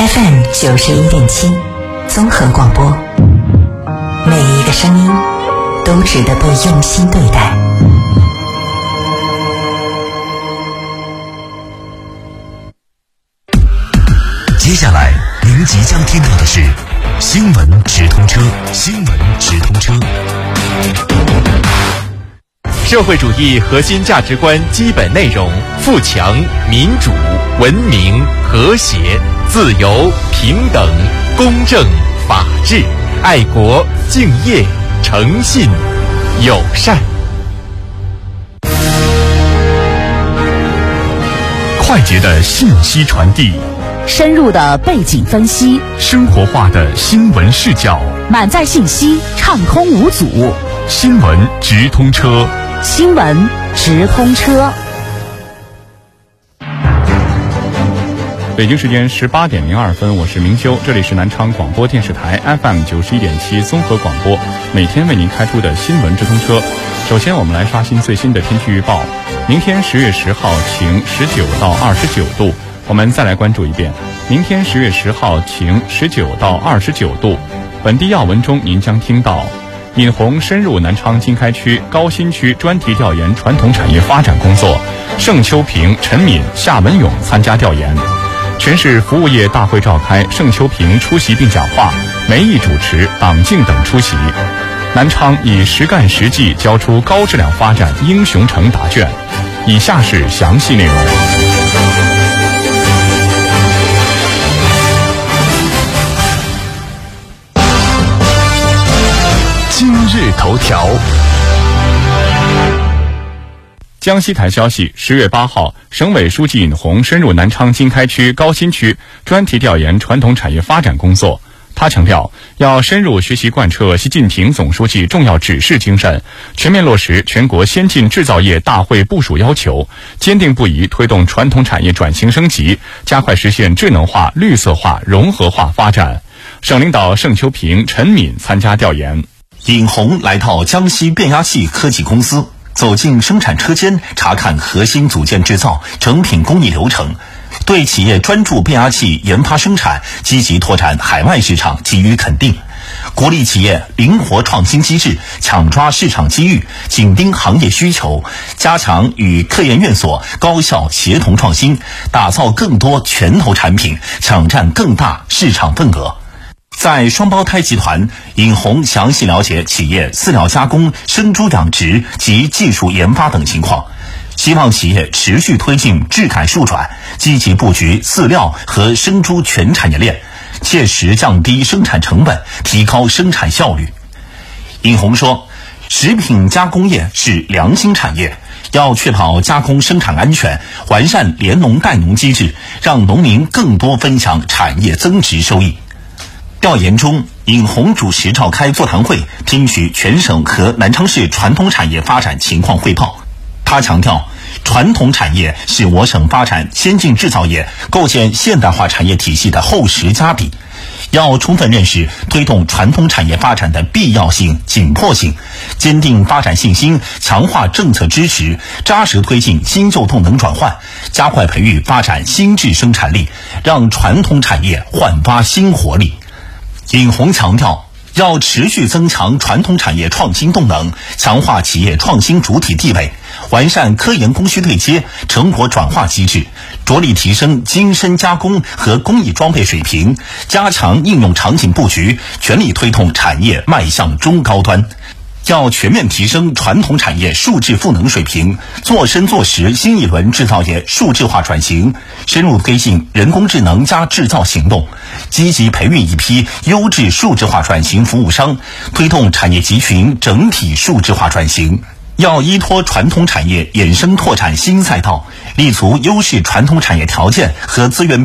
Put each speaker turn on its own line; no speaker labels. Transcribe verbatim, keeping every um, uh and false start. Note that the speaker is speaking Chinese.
F M 九十一点七，综合广播，每一个声音都值得被用心对待。
接下来您即将听到的是新闻直通车，新闻直通车。
社会主义核心价值观基本内容：富强、民主、文明、和谐、自由、平等、公正、法治、爱国、敬业、诚信、友善。
快捷的信息传递，
深入的背景分析，
生活化的新闻视角，
满载信息，畅通无阻。
新闻直通车，
新闻直通车。
北京时间十八点零二分，我是明修，这里是南昌广播电视台 F M 九十一点七综合广播，每天为您开出的新闻直通车。首先，我们来刷新最新的天气预报。明天十月十号晴，十九到二十九度。我们再来关注一遍，明天十月十号晴，十九到二十九度。本地要闻中，您将听到尹红深入南昌经开区、高新区专题调研传统产业发展工作，盛秋平、陈敏、夏文勇参加调研。全市服务业大会召开，盛秋平出席并讲话，梅毅主持，党静等出席。南昌以实干实际交出高质量发展英雄城答卷。以下是详细内容。
今日头条。
江西台消息，十月八号，省委书记尹红深入南昌经开区、高新区专题调研传统产业发展工作。他强调，要深入学习贯彻习近平总书记重要指示精神，全面落实全国先进制造业大会部署要求，坚定不移推动传统产业转型升级，加快实现智能化、绿色化、融合化发展。省领导盛秋平、陈敏参加调研。
尹红来到江西变压器科技公司，走进生产车间，查看核心组件制造、成品工艺流程，对企业专注变压器研发生产、积极拓展海外市场给予肯定，鼓励企业灵活创新机制，抢抓市场机遇，紧盯行业需求，加强与科研院所高效协同创新，打造更多拳头产品，抢占更大市场份额。在双胞胎集团，尹红详细了解企业饲料加工、生猪养殖及技术研发等情况，希望企业持续推进质改数转，积极布局饲料和生猪全产业链，切实降低生产成本，提高生产效率。尹红说，食品加工业是良心产业，要确保加工生产安全，完善联农带农机制，让农民更多分享产业增值收益。调研中，尹红主持召开座谈会，听取全省和南昌市传统产业发展情况汇报。他强调，传统产业是我省发展先进制造业、构建现代化产业体系的厚实家底，要充分认识推动传统产业发展的必要性、紧迫性，坚定发展信心，强化政策支持，扎实推进新旧动能转换，加快培育发展新质生产力，让传统产业焕发新活力。尹红强调，要持续增强传统产业创新动能，强化企业创新主体地位，完善科研供需对接、成果转化机制，着力提升精深加工和工艺装备水平，加强应用场景布局，全力推动产业迈向中高端。要全面提升传统产业数质赋能水平，做深做实新一轮制造业数质化转型，深入推进人工智能加制造行动，积极培育一批优质数质化转型服务商，推动产业集群整体数质化转型。要依托传统产业衍生拓展新赛道，立足优势传统产业条件和资源